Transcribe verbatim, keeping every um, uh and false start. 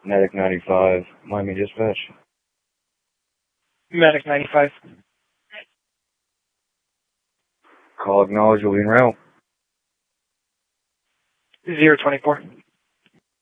Medic ninety-five, Miami Dispatch. Medic ninety-five. Call acknowledged, will be en route. zero twenty-four.